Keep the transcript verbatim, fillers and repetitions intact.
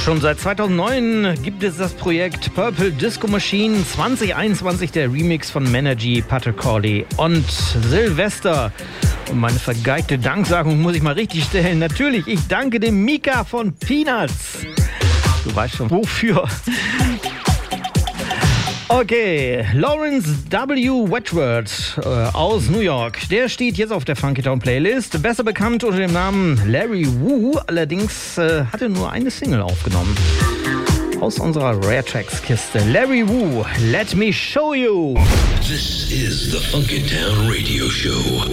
Schon seit zweitausendneun gibt es das Projekt Purple Disco Machine. zwanzig einundzwanzig der Remix von Menergy, Patrick Corley und Silvester. Und meine vergeigte Danksagung muss ich mal richtig stellen. Natürlich, ich danke dem Mika von Peanuts. Du weißt schon wofür. Okay, Lawrence W. Wedgwood äh, aus New York. Der steht jetzt auf der Funky Town Playlist. Besser bekannt unter dem Namen Larry Wu. Allerdings äh, hat er nur eine Single aufgenommen. Aus unserer Rare Tracks Kiste. Larry Wu, Let Me Show You. This is the Funky Town Radio Show.